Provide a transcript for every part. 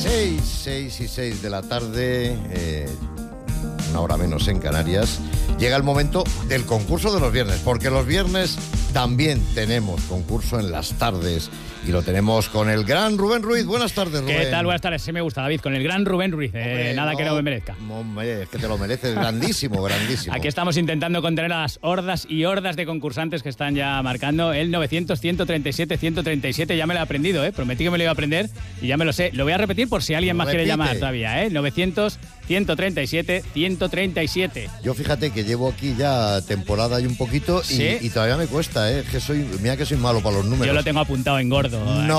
6 de la tarde, una hora menos en Canarias. Llega el momento del concurso de los viernes, porque los viernes también tenemos concurso en las tardes. Y lo tenemos con el gran Rubén Ruiz. Buenas tardes, Rubén. ¿Qué tal? Buenas tardes. Sí me gusta, David, con el gran Rubén Ruiz. Nada que no me merezca. Hombre, es que te lo mereces. Grandísimo, grandísimo. Aquí estamos intentando contener a las hordas y hordas de concursantes que están ya marcando el 900-137-137. Ya me lo he aprendido, ¿eh? Prometí que me lo iba a aprender y ya me lo sé. Lo voy a repetir por si alguien más quiere llamar todavía, ¿eh? 900-137-137. Yo fíjate que llevo aquí ya temporada y un poquito y todavía me cuesta, ¿eh? Mira que soy malo para los números. Yo lo tengo apuntado en gordo.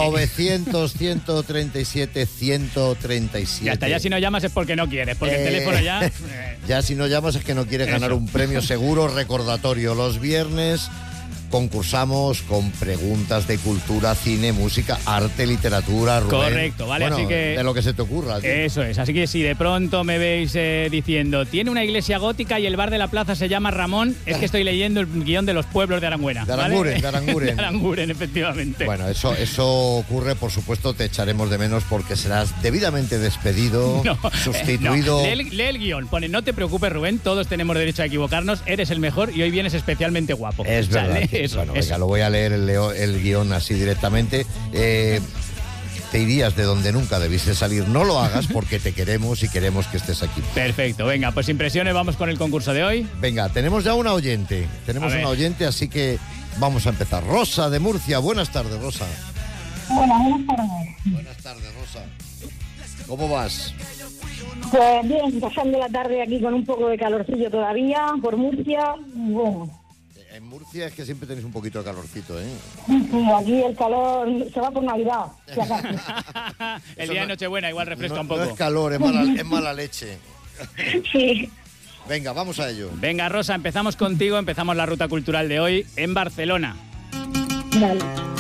900-137-137. Y hasta ya si no llamas es porque no quieres, porque el teléfono ya... Ya si no llamas es que no quieres ganar un premio seguro. Recordatorio, los viernes concursamos con preguntas de cultura, cine, música, arte, literatura, Rubén. Correcto, vale, bueno, así que... de lo que se te ocurra, tío. Eso es, así que si de pronto me veis diciendo tiene una iglesia gótica y el bar de la plaza se llama Ramón, es que estoy leyendo el guión de los pueblos de Aranguren. De Aranguren, ¿vale? De Aranguren, efectivamente. Bueno, eso ocurre, por supuesto, te echaremos de menos porque serás debidamente despedido, sustituido... Lee el guión, pone, no te preocupes, Rubén, todos tenemos derecho a equivocarnos, eres el mejor y hoy vienes especialmente guapo. Es verdad. Eso, bueno, eso. Venga, lo voy a leer el guión así directamente. Te irías de donde nunca debiste salir. No lo hagas porque te queremos y queremos que estés aquí. Perfecto, venga, pues impresiones, vamos con el concurso de hoy. Venga, tenemos ya una oyente. Así que vamos a empezar. Rosa de Murcia, buenas tardes, Rosa. Hola, buenas tardes. Buenas tardes, Rosa. ¿Cómo vas? Pues bien, pasando la tarde aquí con un poco de calorcillo todavía, por Murcia, bueno. En Murcia es que siempre tenéis un poquito de calorcito, ¿eh? Sí, aquí el calor se va por Navidad, si acaso. El día de Nochebuena igual refresca un poco. No es calor, es mala leche. Sí. Venga, vamos a ello. Venga, Rosa, empezamos contigo, empezamos la ruta cultural de hoy en Barcelona. Vale.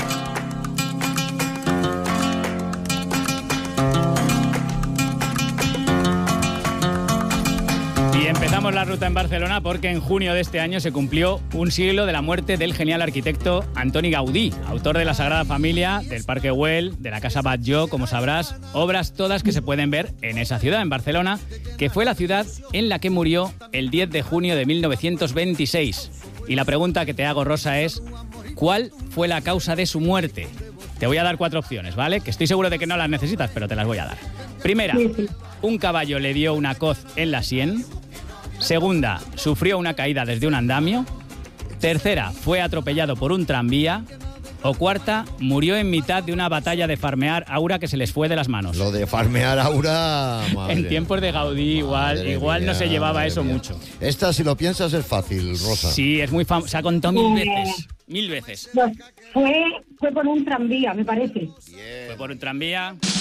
Y empezamos la ruta en Barcelona porque en junio de este año se cumplió un siglo de la muerte del genial arquitecto Antoni Gaudí, autor de la Sagrada Familia, del Parque Güell, de la Casa Batlló, como sabrás, obras todas que se pueden ver en esa ciudad, en Barcelona, que fue la ciudad en la que murió el 10 de junio de 1926. Y la pregunta que te hago, Rosa, es ¿cuál fue la causa de su muerte? Te voy a dar 4 opciones, ¿vale? Que estoy seguro de que no las necesitas, pero te las voy a dar. Primera, un caballo le dio una coz en la sien. Segunda, sufrió una caída desde un andamio. Tercera, fue atropellado por un tranvía. O cuarta, murió en mitad de una batalla de farmear aura que se les fue de las manos. Lo de farmear aura... En tiempos de Gaudí igual no se llevaba eso mucho. Esta, si lo piensas, es fácil, Rosa. Sí, es muy famosa. Se ha contado 1000 veces. 1000 veces. Pues fue por un tranvía, me parece. Bien. Fue por un tranvía.